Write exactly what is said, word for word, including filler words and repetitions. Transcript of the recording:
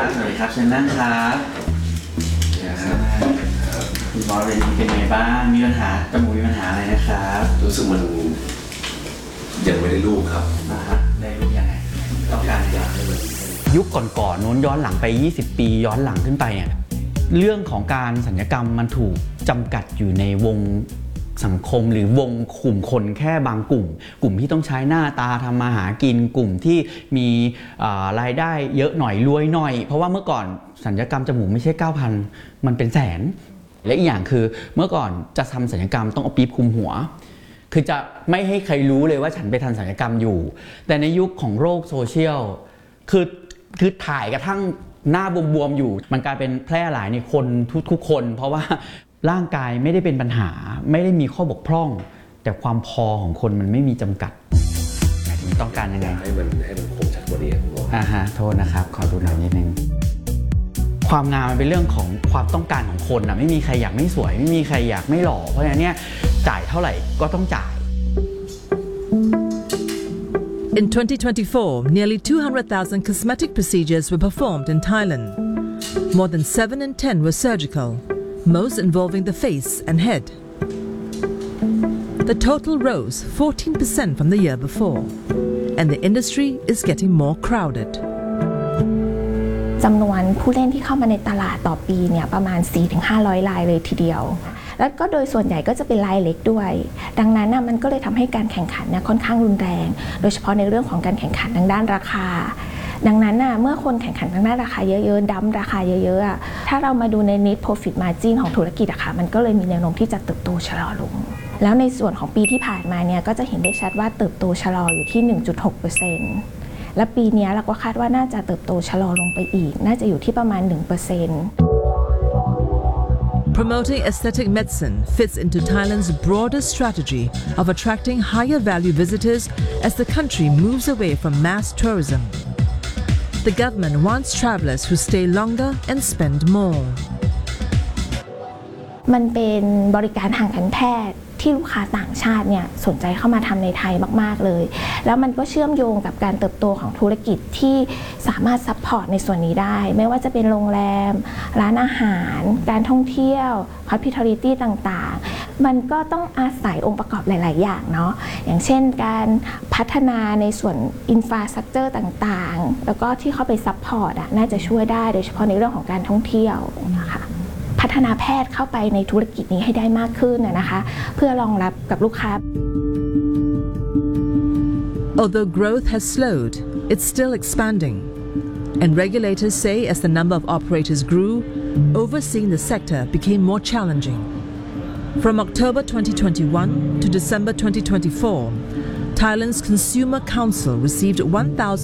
สวัสดีครับเชิญนั่งครับคุณบอสเป็นเป็นไงบ้างมีปัญหาจมูกมีปัญหาอะไรนะครับรู้สึกมันยังไม่ได้ลูกครับนะฮะได้ลูกยังไงต้องการอยากให้มันยุคก่อนๆโน้นย้อนหลังไปยี่สิบปีย้อนหลังขึ้นไปเนี่ยเรื่องของการศัลยกรรมมันถูกจำกัดอยู่ในวงสังคมหรือวงกลุ่มคนแค่บางกลุ่มกลุ่มที่ต้องใช้หน้าตาทำมาหากินกลุ่มที่มีรายได้เยอะหน่อยรวยหน่อยเพราะว่าเมื่อก่อนศัลยกรรมจมูกไม่ใช่ เก้าพัน มันเป็นแสนและอีกอย่างคือเมื่อก่อนจะทำศัลยกรรมต้องเอาปี๊บคลุมหัวคือจะไม่ให้ใครรู้เลยว่าฉันไปทำศัลยกรรมอยู่แต่ในยุคของโลกโซเชียลคือคือถ่ายกระทั่งหน้าบวมๆอยู่มันกลายเป็นแพร่หลายในคนทุกๆคนเพราะว่าร่างกายไม่ได้เป็นปัญหาไม่ได้มีข้อบกพร่องแต่ความพอของคนมันไม่มีจำกัดหมายถึงต้องการยังไงให้มันให้มันคมชัดกว่านี้คุณหมออ่าฮะโทษนะครับขอดูหน่อยนิดนึงความงามมันเป็นเรื่องของความต้องการของคนนะไม่มีใครอยากไม่สวยไม่มีใครอยากไม่หล่อเพราะฉะนั้นเนี่ยจ่ายเท่าไหร่ก็ต้องจ่าย In twenty twenty-four, nearly two hundred thousand cosmetic procedures were performed in Thailand. More than seven in ten were surgical, most involving the face and head. The total rose fourteen percent from the year before, and the industry is getting more crowded. จำนวนผู้เล่นที่เข้ามาในตลาดต่อปีเนี่ยประมาณ สี่ถึงห้าร้อย รายเลยทีเดียวแล้วก็โดยส่วนใหญ่ก็จะเป็นรายเล็กด้วยดังนั้นนะมันก็เลยทำให้การแข่งขันเนี่ยค่อนข้างรุนแรงโดยเฉพาะในเรื่องของการแข่งขันทางด้านราคาดังนั้นนะเมื่อคนแข่งขันทางด้านราคาเยอะๆดั้มราคาเยอะๆถ้าเรามาดูใน net profit margin ของธุรกิจอะค่ะมันก็เลยมีแนวโน้มที่จะเติบโตชะลอลงแล้วในส่วนของปีที่ผ่านมาเนี่ยก็จะเห็นได้ชัดว่าเติบโตชะลออยู่ที่ หนึ่งจุดหกเปอร์เซ็นต์ และปีนี้เราก็คาดว่าน่าจะเติบโตชะลอลงไปอีกน่าจะอยู่ที่ประมาณ หนึ่งเปอร์เซ็นต์ Promoting aesthetic medicine fits into Thailand's broader strategy of attracting higher value visitors as the country moves away from mass tourism. The government wants travelers who stay longer and spend more. มันเป็นบริการทางการแพทย์ที่ลูกค้าต่างชาติเนี่ยสนใจเข้ามาทำในไทยมากๆเลยแล้วมันก็เชื่อมโยงกับการเติบโตของธุรกิจที่สามารถซัพพอร์ตในส่วนนี้ได้ไม่ว่าจะเป็นโรงแรมร้านอาหารการท่องเที่ยว hospitality ต่างๆมันก็ต้องอาศัยองค์ประกอบหลายๆอย่างเนาะอย่างเช่นการพัฒนาในส่วน infrastructure ต่างๆแล้วก็ที่เข้าไปซัพพอร์ตอ่ะน่าจะช่วยได้โดยเฉพาะในเรื่องของการท่องเที่ยวนะคะพัฒนาแพทย์เข้าไปในธุรกิจนี้ให้ได้มากขึ้นนะคะเพื่อรองรับกับลูกค้า Although growth has slowed, it's still expanding. And regulators say as the number of operators grew, overseeing the sector became more challenging. From October twenty twenty-one to December twenty twenty-four, Thailand's Consumer Council received one thousand